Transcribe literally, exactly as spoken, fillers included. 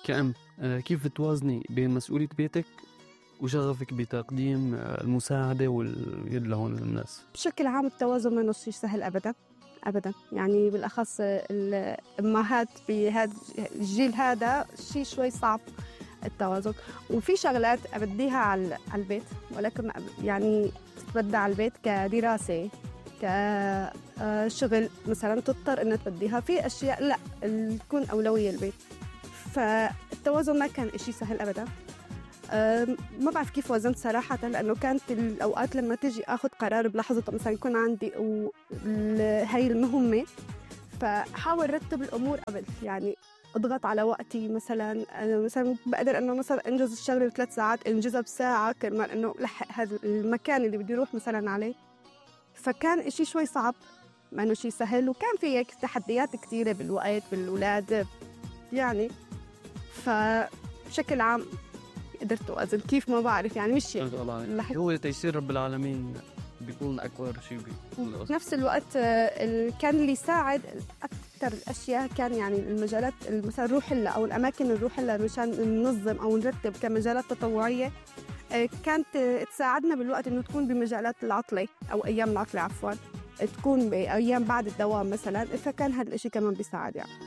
كأم كيف بتوازني بين مسؤولية بيتك وشغفك بتقديم المساعدة واليد لهون للناس؟ بشكل عام التوازن ما شيء سهل أبداً أبداً، يعني بالأخص الأمهات بهذا الجيل هذا شيء شوي صعب التوازن. وفي شغلات أبديها على البيت، ولكن يعني تتبدى على البيت كدراسة كشغل مثلاً تضطر إنها تبديها في أشياء لا تكون أولوية البيت. فالتوازن ما كان إشي سهل أبداً. ما بعرف كيف وزنت صراحة، لأنه كانت الأوقات لما تجي أخذ قرار بلحظة مثلا يكون عندي هاي المهمة، فحاول رتب الأمور قبل، يعني أضغط على وقتي. مثلا أنا مثلا بقدر أنه مثلا أنجز الشغلة بثلاث ساعات أنجزها بساعة كرمال أنه لحق هذا المكان اللي بدي أروح مثلا عليه. فكان إشي شوي صعب، ما إنه شيء سهل، وكان في تحديات كتيرة بالوقت بالأولاد يعني. فبشكل عام قدرت أوازن كيف ما بعرف، يعني مش شيء هو تيسير رب العالمين بيكون أكبر شيء. في نفس الوقت كان اللي يساعد أكثر الأشياء كان يعني المجالات مثلا نروح لها أو الأماكن اللي نروح لها مشان ننظم أو نرتب كمجالات تطوعية، كانت تساعدنا بالوقت إنه تكون بمجالات العطلة أو أيام العطلة عفوا، تكون بأيام بعد الدوام مثلا، فكان هذا الإشي كمان بيساعد يعني.